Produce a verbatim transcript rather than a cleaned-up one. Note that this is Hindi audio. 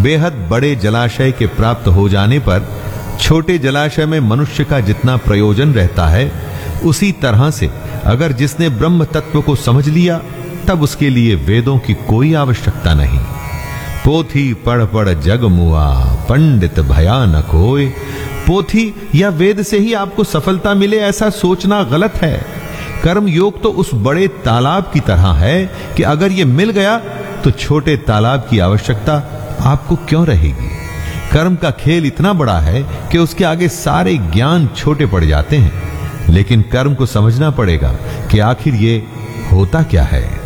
बेहद बड़े जलाशय के प्राप्त हो जाने पर छोटे जलाशय में मनुष्य का जितना प्रयोजन रहता है, उसी तरह से अगर जिसने ब्रह्म तत्व को समझ लिया, तब उसके लिए वेदों की कोई आवश्यकता नहीं। पोथी पढ़ पढ़ जग मुआ, पंडित भयानक होए। पोथी या वेद से ही आपको सफलता मिले, ऐसा सोचना गलत है। कर्म योग तो उस बड़े तालाब की तरह है कि अगर ये मिल गया तो छोटे तालाब की आवश्यकता आपको क्यों रहेगी। कर्म का खेल इतना बड़ा है कि उसके आगे सारे ज्ञान छोटे पड़ जाते हैं। लेकिन कर्म को समझना पड़ेगा कि आखिर ये होता क्या है।